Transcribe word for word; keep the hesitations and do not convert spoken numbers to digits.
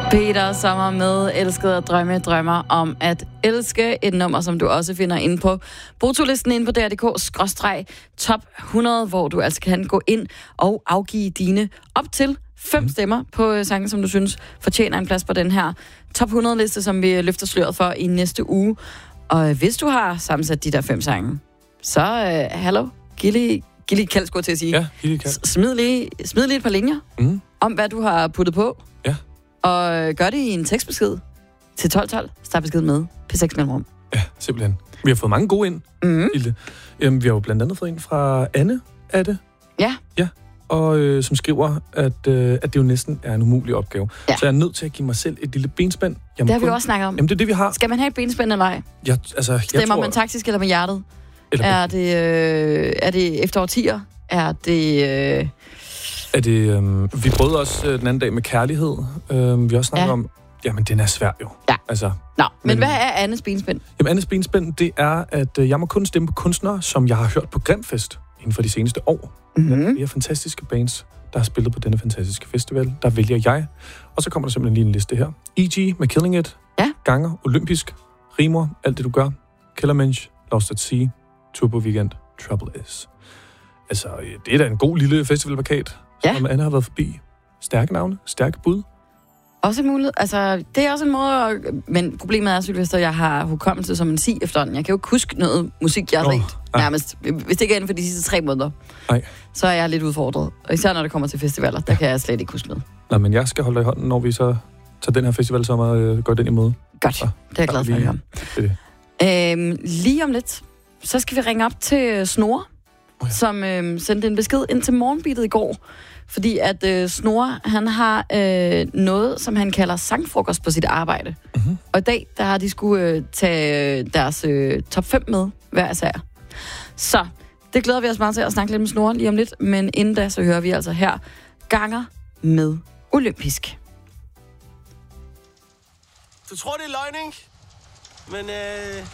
Peter Sommer med Elsket og drømme drømmer om at elske. Et nummer, som du også finder inde på Brutolisten inde på D R punktum D K skråstreg top hundrede, hvor du altså kan gå ind og afgive dine op til fem stemmer på sange, som du synes fortjener en plads på den her top hundrede-liste, som vi løfter sløret for i næste uge. Og hvis du har sammensat de der fem sange, så uh, hallo, giv lige, giv lige kald, skulle jeg til at sige. Ja, giv lige kald. Smid lige, smid lige et par linjer mm. om, hvad du har puttet på. Ja. Og gør det i en tekstbesked til tolv tolv. Start besked med P seks mellemrum. Ja, simpelthen. Vi har fået mange gode ind. Mm. Øhm, vi har jo blandt andet fået en fra Anne, er det? Ja. Ja, og øh, som skriver, at, øh, at det jo næsten er en umulig opgave. Ja. Så jeg er nødt til at give mig selv et lille benspænd. Jeg Det har vi kun... jo også snakket om. Jamen, det er det, vi har. Skal man have et benspænd eller ej? Jeg, altså, jeg Stemmer tror... man taktisk eller med hjertet? Eller... Er det, øh, er det efter årtier? Er det... Øh... Er det øh, vi prøvede også øh, den anden dag med kærlighed. Øh, vi har også snakket Ja. om... Jamen, den er svær jo. Ja. Altså, Nå, men, men hvad er Annes benspænd? Jamen, Annes benspænd, det er, at øh, jeg må kun stemme på kunstnere, som jeg har hørt på Grimfest inden for de seneste år. Mm-hmm. Vi har fantastiske bands, der har spillet på denne fantastiske festival. Der vælger jeg. Og så kommer der simpelthen lige en liste her. E G med Killing It. Ja. Ganger, Olympisk, Rimor, Alt det du gør. Killermensch, Lost at Sea, Turbo Weekend, Trouble Is. Altså, det er da en god lille festivalplakat, Ja. som Anna har været forbi. Stærke navne, stærke bud. Også en mulighed. Altså, det er også en måde at... Men problemet er, Sylvester, at jeg har hukommelse som en si efterhånden. Jeg kan jo ikke huske noget musik, jeg har Åh, set. ja. Nærmest. Hvis det ikke er inden for de sidste tre måneder, Nej. så er jeg lidt udfordret. Og især når det kommer til festivaler, der kan jeg slet ikke huske noget. Nå, men jeg skal holde dig i hånden, når vi så tager den her festival sommer og går den imod. Godt. Ja. Det er jeg glad for at høre. Det er det. Øhm, lige om lidt, så skal vi ringe op til Snore, Oh ja. som øhm, sendte en besked ind til Morgenbeatet i går. Fordi at øh, Snore, han har øh, noget, som han kalder sangfrokost på sit arbejde. Mm-hmm. Og i dag, der har de skulle øh, tage deres øh, top fem med, hver især. Så det glæder vi os meget til at snakke lidt med Snore lige om lidt. Men inden da, så hører vi altså her Ganger med Olympisk. Du tror, det er løgn, ikke? Men øh,